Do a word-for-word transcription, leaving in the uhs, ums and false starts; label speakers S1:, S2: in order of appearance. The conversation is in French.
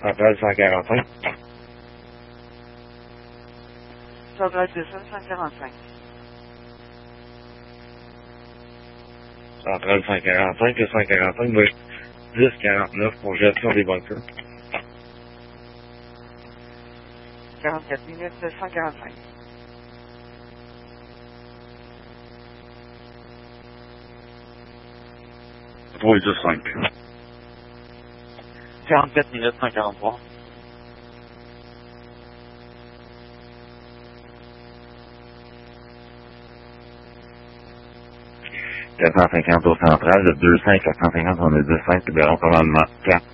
S1: Centrale cent quarante-cinq.
S2: Centrale deux cents, cent quarante-cinq.
S1: Centrale cent quarante-cinq, le cent quarante-cinq, moi, dix quarante-neuf pour gestion des bunkers.
S2: quarante-quatre minutes, cent quarante-cinq.
S1: trois dix cinq.
S3: quarante-quatre minutes, cent quarante-trois.
S1: quatre cent cinquante au central, le deux cents, quatre cent cinquante, on a dix cinq, libérons commandement quatre.